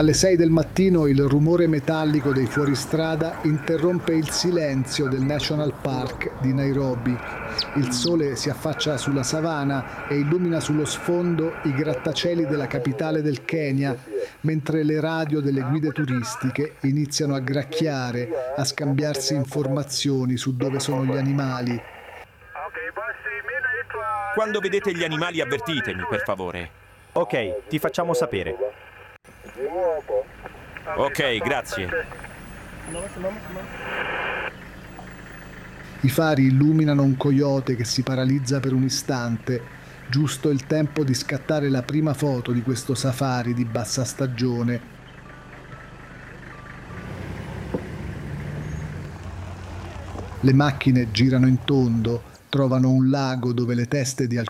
Alle 6 del mattino il rumore metallico dei fuoristrada interrompe il silenzio del National Park di Nairobi. Il sole si affaccia sulla savana e illumina sullo sfondo i grattacieli della capitale del Kenya, mentre le radio delle guide turistiche iniziano a gracchiare, a scambiarsi informazioni su dove sono gli animali. Quando vedete gli animali avvertitemi, per favore. Ok, ti facciamo sapere. Ok, grazie. I fari illuminano un coyote che si paralizza per un istante, giusto il tempo di scattare la prima foto di questo safari di bassa stagione. Le macchine girano in tondo, trovano un lago dove le teste di